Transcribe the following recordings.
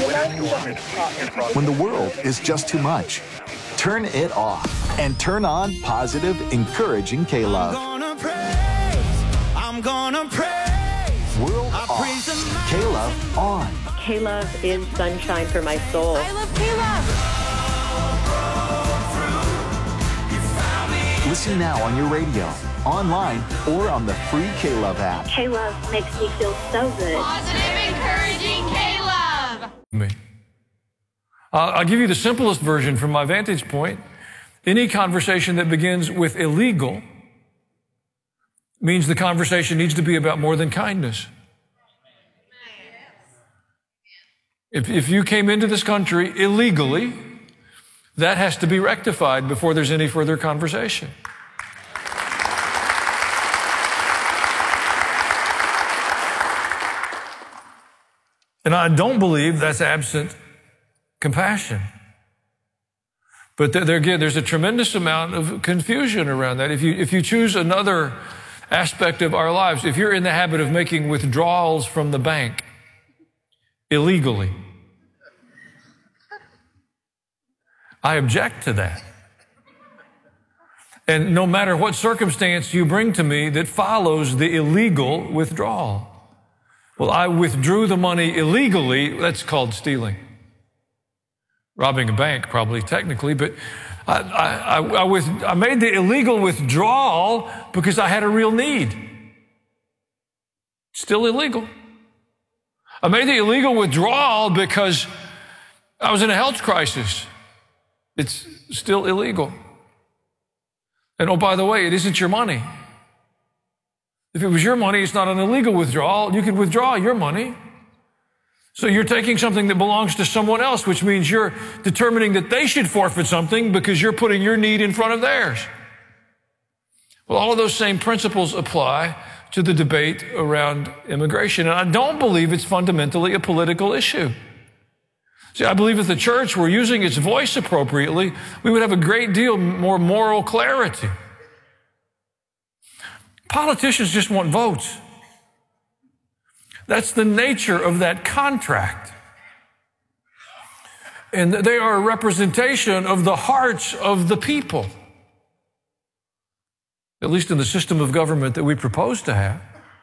When the world is just too much, turn it off and turn on positive, encouraging K-Love. I'm gonna praise. World off, K-Love on. K-Love is sunshine for my soul. I love K-Love. Listen now on your radio, online, or on the free K-Love app. K-Love makes me feel so good. Positive, encouraging K-Love. I'll give you the simplest version from my vantage point. Any conversation that begins with illegal means the conversation needs to be about more than kindness. If you came into this country illegally, that has to be rectified before there's any further conversation. And I don't believe that's absent compassion. But there's a tremendous amount of confusion around that. If you choose another aspect of our lives, if you're in the habit of making withdrawals from the bank illegally, I object to that. And no matter what circumstance you bring to me that follows the illegal withdrawal. Well, I withdrew the money illegally. That's called stealing. Robbing a bank, probably technically, but I made the illegal withdrawal because I had a real need. Still illegal. I made the illegal withdrawal because I was in a health crisis. It's still illegal. And oh, by the way, it isn't your money. If it was your money, it's not an illegal withdrawal. You could withdraw your money. So you're taking something that belongs to someone else, which means you're determining that they should forfeit something because you're putting your need in front of theirs. Well, all of those same principles apply to the debate around immigration. And I don't believe it's fundamentally a political issue. See, I believe if the church were using its voice appropriately, we would have a great deal more moral clarity. Politicians just want votes. That's the nature of that contract. And they are a representation of the hearts of the people, at least in the system of government that we propose to have.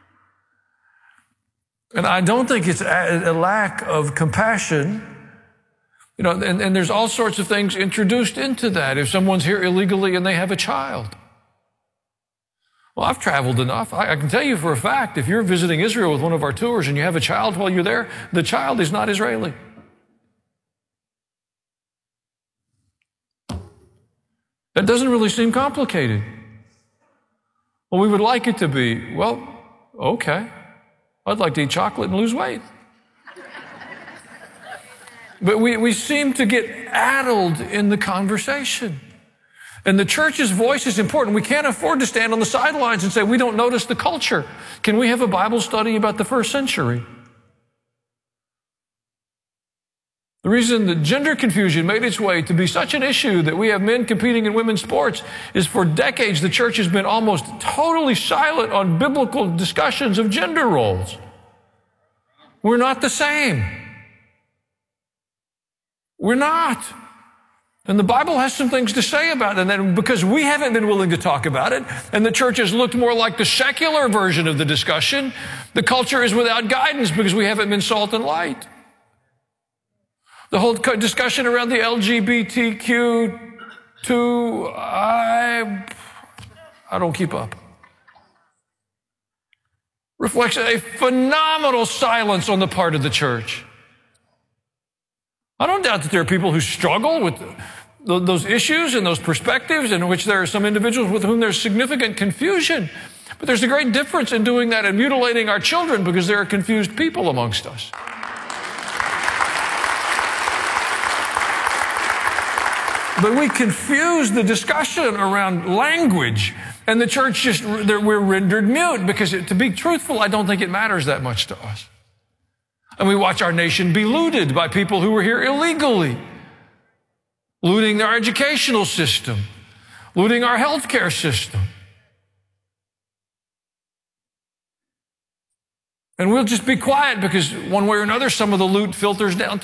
And I don't think it's a lack of compassion. You know, and there's all sorts of things introduced into that. If someone's here illegally and they have a child. Well, I've traveled enough. I can tell you for a fact, if you're visiting Israel with one of our tours and you have a child while you're there, the child is not Israeli. That doesn't really seem complicated. Well, we would like it to be. Well, okay. I'd like to eat chocolate and lose weight. But we seem to get addled in the conversation. And the church's voice is important. We can't afford to stand on the sidelines and say, we don't notice the culture. Can we have a Bible study about the first century? The reason that gender confusion made its way to be such an issue that we have men competing in women's sports is for decades the church has been almost totally silent on biblical discussions of gender roles. We're not the same. We're not. And the Bible has some things to say about it. And then because we haven't been willing to talk about it, and the church has looked more like the secular version of the discussion, the culture is without guidance because we haven't been salt and light. The whole discussion around the LGBTQ2, I don't keep up. Reflects a phenomenal silence on the part of the church. I don't doubt that there are people who struggle with those issues and those perspectives, in which there are some individuals with whom there's significant confusion. But there's a great difference in doing that and mutilating our children because there are confused people amongst us. But we confuse the discussion around language, and the church we're rendered mute because, to be truthful, I don't think it matters that much to us. And we watch our nation be looted by people who were here illegally, looting our educational system, looting our healthcare system. And we'll just be quiet because one way or another, some of the loot filters down to